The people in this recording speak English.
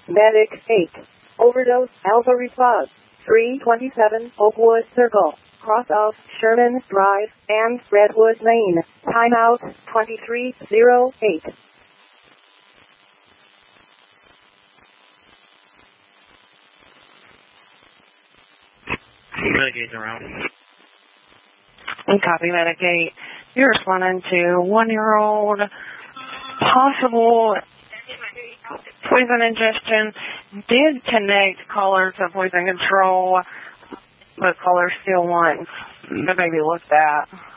Medic 8. Overdose. Alpha response. 327 Oakwood Circle. Cross of Sherman Drive and Redwood Lane. Timeout 2308. Medicate's around. Copy, Medic 8. You're responding to 1-year-old possible poison ingestion. Did connect caller to poison control, but caller still wants the baby looked at.